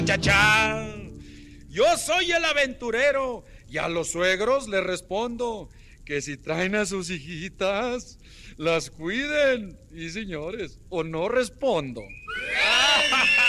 Chachán. Yo soy el aventurero y a los suegros les respondo que si traen a sus hijitas, las cuiden. Y señores, o no respondo.